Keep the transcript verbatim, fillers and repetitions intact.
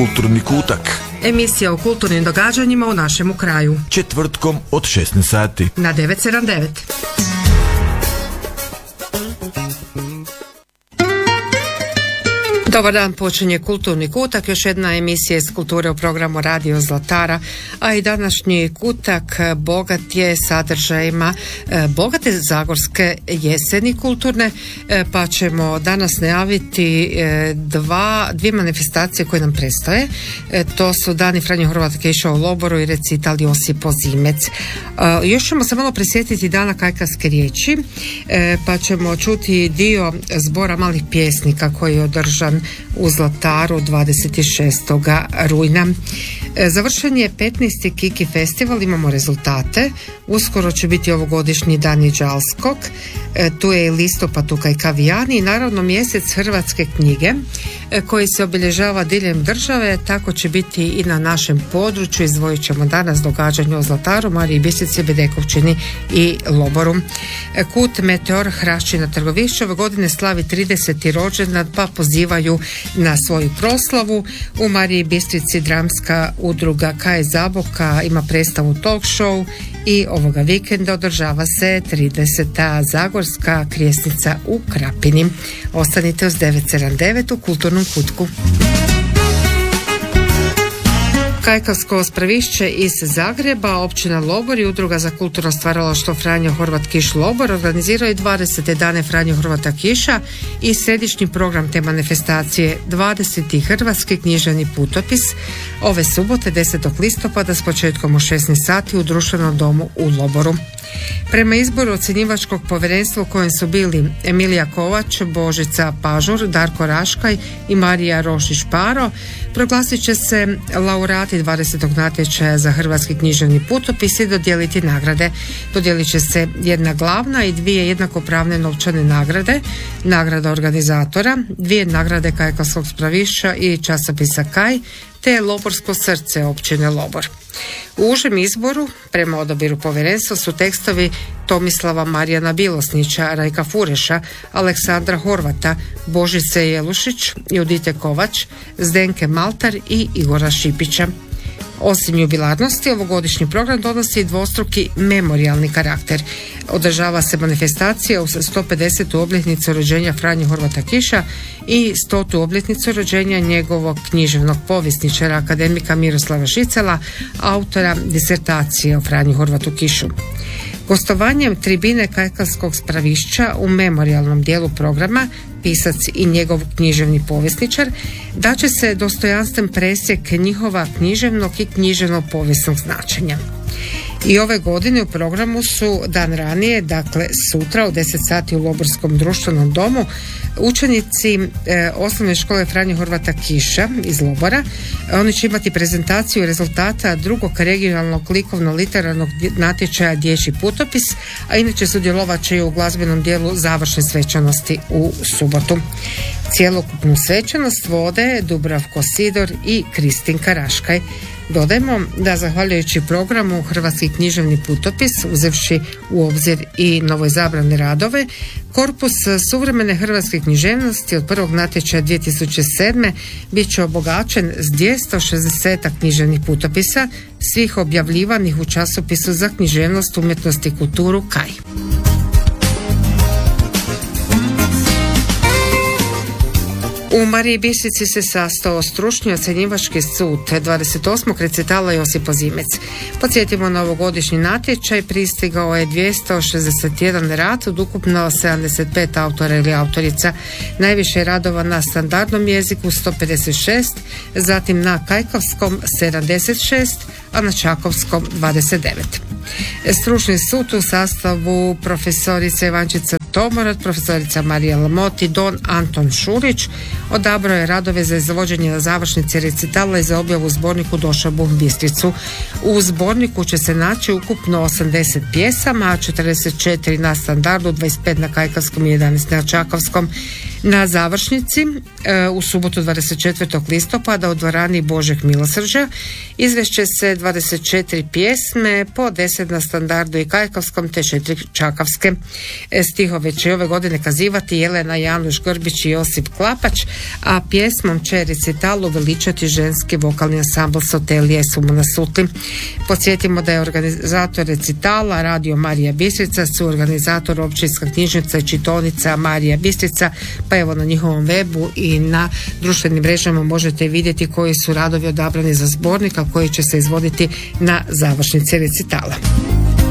Kulturni kutak. Emisija o kulturnim događanjima u našemu kraju. Četvrtkom od šesnaest sati. Na devet sedam devet. Dobar dan, počinje Kulturni kutak, još jedna emisija iz kulture u programu Radio Zlatara, a i današnji kutak bogat je sadržajima bogate zagorske jeseni kulturne, pa ćemo danas najaviti dva, dvije manifestacije koje nam predstoje. To su Dani Franjo Horvata Kiša u Loboru i recital Josip Ozimec. Još ćemo se malo prisjetiti Dana kajkavske riječi, pa ćemo čuti dio zbora malih pjesnika koji je održan u Zlataru dvadeset šestog rujna. Završen je petnaesti Kiki festival, imamo rezultate. Uskoro će biti ovogodišnji Dan Đalskog, tu je i listopad u Kajkavijani i naravno mjesec hrvatske knjige koji se obilježava diljem države, tako će biti i na našem području. Izdvojit ćemo danas događanje u Zlataru, Mariji Bistrici, Bedekovčini i Loboru. Kut Meteor Hraščina Trgovišće ove godine slavi trideseti rođendan, pa pozivaju na svoju proslavu. U Mariji Bistrici dramska udruga Kaj Zaboka ima predstavu talk show i ovoga vikenda održava se trideseta Zagorska krijesnica u Krapini. Ostanite uz devet sedam devet u Kulturnom kutku. Kajkavsko Spravišće iz Zagreba, općina Lobor i udruga za kulturno stvaralaštvo Franjo Horvat Kiš Lobor organiziraju dvadesete dane Franjo Horvata Kiša i središnji program te manifestacije dvadeseti hrvatski književni putopis ove subote desetog listopada s početkom u šesnaest sati u društvenom domu u Loboru. Prema izboru ocjenjivačkog povjerenstva u kojem su bili Emilija Kovač, Božica Pažur, Darko Raškaj i Marija Rošić-Paro, proglasit će se laureati dvadesetog natječaja za hrvatski književni putopis i dodijeliti nagrade. Dodijelit će se jedna glavna i dvije jednakopravne novčane nagrade, nagrada organizatora, dvije nagrade Kajkavskog Spravišća i časopisa Kaj, te Loborsko srce općine Lobor. U užem izboru, prema odabiru povjerenstva, su tekstovi Tomislava Marijana Bilosnića, Rajka Fureša, Aleksandra Horvata, Božice Jelušić, Judite Kovač, Zdenke Maltar i Igora Šipića. Osim jubilarnosti, ovogodišnji program donosi dvostruki memorijalni karakter. Održava se manifestacija u sto pedesetu obljetnicu rođenja Franje Horvata Kiša i stotu obljetnicu rođenja njegovog književnog povjesničara, akademika Miroslava Šicela, autora disertacije o Franji Horvatu Kišu. Gostovanjem tribine Kajkavskog Spravišća u memorijalnom dijelu programa pisac i njegov književni povjesničar daće se dostojanstven presjek njihova književnog i književnog povijesnog značenja. I ove godine u programu su dan ranije, dakle sutra u deset sati u Loborskom društvenom domu, učenici e, osnovne škole Franje Horvata Kiša iz Lobora. Oni će imati prezentaciju rezultata drugog regionalnog likovno-literarnog natječaja Dječji putopis, a inače sudjelovat će i u glazbenom dijelu završne svečanosti u subotu. Cijelokupnu svečanost vode Dubravko Sidor i Kristinka Raškaj. Dodajmo da zahvaljujući programu Hrvatski književni putopis, uzevši u obzir i novoizabrane radove, korpus suvremene hrvatske književnosti od prvog natječaja dvije tisuće sedme bit će obogaćen s dvjesto šezdeset književnih putopisa, svih objavljivanih u časopisu za književnost, umjetnost i kulturu Kaj. U Mariji Bistrici se sastao stručni ocjenjivački sud dvadeset osmog recitala Josip Ozimec. Podsjetimo, na ovogodišnji natječaj pristigao je dvjesto šezdeset jedan rad od ukupno sedamdeset pet autora ili autorica. Najviše radova na standardnom jeziku sto pedeset šest, zatim na kajkavskom sedamdeset šest, a na čakovskom dvadeset devet. Stručni sud u sastavu profesorice Ivančica Tomorad, profesorica Marija Lamoti, Don Anton Šurić odabrao je radove za izvođenje na završnici recitala i za objavu u zborniku Došao Bum Bistricu. U zborniku će se naći ukupno osamdeset pjesama, četrdeset četiri na standardu, dvadeset pet na kajkavskom i jedanaest na čakavskom. Na završnici e, u subotu dvadeset četvrtog listopada u dvorani Božeg milosrđa izvešće se dvadeset četiri pjesme, po deset na standardu i kajkavskom te četiri čakavske. E, stihove će ove godine kazivati Jelena Januš Grbić i Josip Klapač, a pjesmom će recital uveličati ženski vokalni ansambl Sotelije Sumo na Sutli. Podsjetimo da je organizator recitala Radio Marija Bistrica, suorganizator Općinska knjižnica i čitaonica Marija Bistrica, pa evo na njihovom webu i na društvenim mrežama možete vidjeti koji su radovi odabrani za zbornik, a koji će se izvoditi na završnici recitala.